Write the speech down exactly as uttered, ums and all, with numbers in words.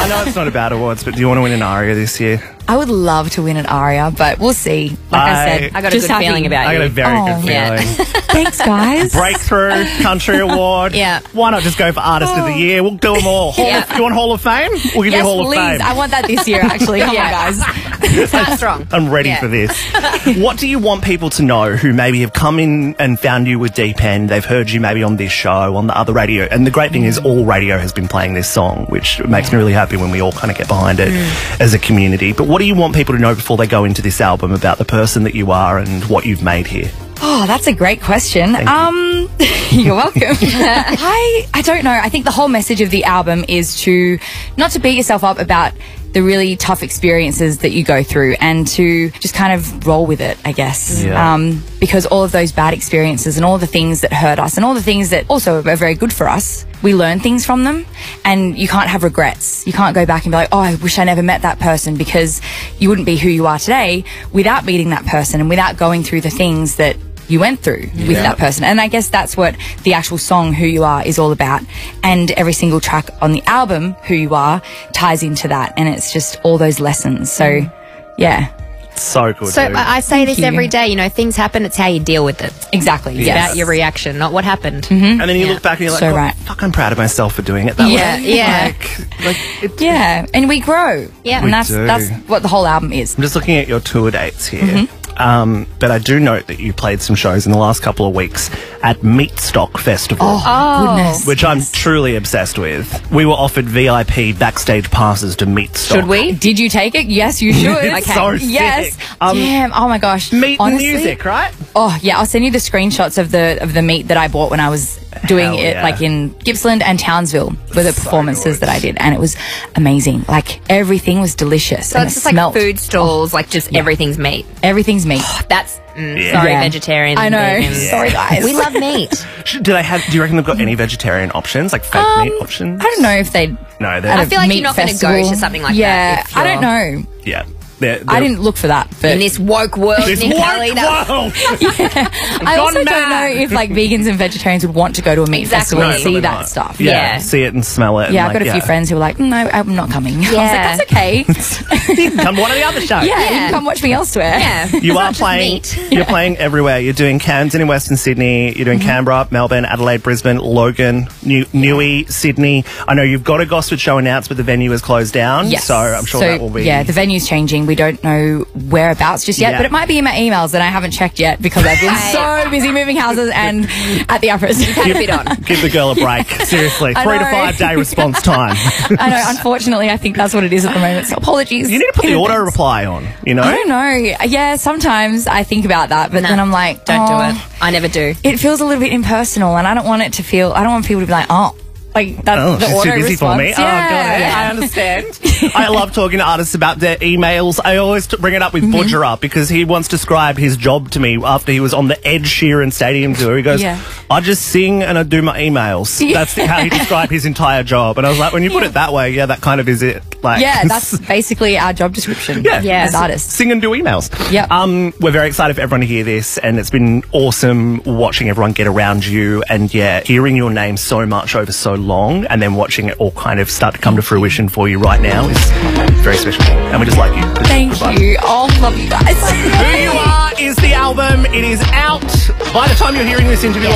I know it's not about awards, but do you want to win an ARIA this year? I would love to win an ARIA, but we'll see. Like I- I, said, I got a just good happy. feeling about I you. got a very Oh, good feeling. yeah. Thanks, guys. Breakthrough Country Award. Yeah. Why not just go for Artist of the Year? We'll do them all. Hall Yeah. of, you want Hall of Fame? We'll give Yes, you Hall please. of Fame. I want that this year, actually. Come Yeah. on, guys. Start strong. I'm ready Yeah. for this. What do you want people to know who maybe have come in and found you with Deep End? They've heard you maybe on this show, on the other radio. And the great thing is all radio has been playing this song, which makes me really happy when we all kind of get behind it Mm. as a community. But what do you want people to know before they go into this album about the person that you are and what you've made here? Oh, that's a great question. Thank you. um, you're welcome. I I don't know. I think the whole message of the album is to not to beat yourself up about the really tough experiences that you go through and to just kind of roll with it, I guess. Yeah. Um, because all of those bad experiences and all the things that hurt us and all the things that also are very good for us, we learn things from them, and you can't have regrets. You can't go back and be like, oh, I wish I never met that person, because you wouldn't be who you are today without meeting that person and without going through the things that you went through with Yeah. that person. And I guess that's what the actual song Who You Are is all about. And every single track on the album, Who You Are, ties into that. And it's just all those lessons. So, yeah, So good. So dude. I I say this you. every day, you know, things happen, it's how you deal with it. exactly. It's Yes. about your reaction, not what happened. and then you Yeah. look back and you're like, So "God, right. fuck, I'm proud of myself for doing it that Yeah, way. yeah. Like, like it, Yeah. And we grow. Yeah. And We that's, do. that's what the whole album is. I'm just looking at your tour dates here. Mm-hmm. Um, but I do note that you played some shows in the last couple of weeks at Meatstock Festival. Oh, goodness. Which I'm truly obsessed with. We were offered V I P backstage passes to Meatstock. Should we? Did you take it? Yes, you should. It's so sick. Yes. Um, Damn. Oh my gosh. Meat and Honestly, music, right? Oh yeah, I'll send you the screenshots of the of the meat that I bought when I was doing Hell it, yeah. like in Gippsland and Townsville, were the So performances good. that I did, and it was amazing. Like everything was delicious. So and it's it just like smelt. food stalls, like just everything's meat. Everything's meat. That's mm, Yeah. sorry, Yeah. vegetarian. I know. vegans. Sorry, guys. We love meat. Sh- Do they have? Do you reckon they've got any vegetarian options, like fake Um, meat options? I don't know if they. No, they're at a I feel like meat you're not gonna go festival. to something like yeah, that if I don't you're- know. Yeah, they're, I they're- didn't look for that, but In this woke world, This Nick Kelly, woke that- world. I gone also don't mad. know if like vegans and vegetarians would want to go to a meat Exactly. festival No, and see probably that not. stuff. Yeah, Yeah. see it and smell it. and Yeah, I've like, got a few yeah. friends who are like, "Mm, no, I'm not coming." I was Yeah. like, that's okay. You can come to one of the other shows. Yeah, you Yeah. can come watch me elsewhere. Yeah. You It's are not just playing. meat. You're playing everywhere. You're doing Camden in Western Sydney. You're doing Canberra, Melbourne, Adelaide, Brisbane, Logan, New, Newey, Sydney. I know you've got a Gosford show announced, but the venue is closed down. Yes. So I'm sure So, that will be. Yeah, the venue's changing. We don't know whereabouts just yet, Yeah. but it might be in my emails that I haven't checked yet because I've been so busy moving houses and at the Uppers. Had a bit on. Give the girl a break. Seriously, I three to know. five day response time. I know, unfortunately, I think that's what it is at the moment. So apologies. You need to put the in auto advance. reply on. You know. I don't know. Yeah, sometimes I think about that, but Nah, then I'm like, Don't oh, do it. I never do. It feels a little bit impersonal, and I don't want it to feel. I don't want people to be like, oh, like that's Oh, the she's auto too busy response. for me. Yeah. Oh, God, yeah, I understand. I love talking to artists about their emails. I always t- bring it up with Mm-hmm. Budgerah because he once described his job to me after he was on the Ed Sheeran Stadium tour. He goes, Yeah. I just sing and I do my emails. Yeah. That's how he described his entire job. And I was like, when you put it that way, yeah, that kind of is it. Like, Yeah, that's basically our job description. Yeah. Yeah. as artists. sing and do emails. Yep. Um, we're very excited for everyone to hear this, and it's been awesome watching everyone get around you, and yeah, hearing your name so much over so long, and then watching it all kind of start to come to fruition for you right now is very special. And we just like you. Thank Goodbye. you. Oh, love you guys. Who You Are is the album. It is out. By the time you're hearing this interview,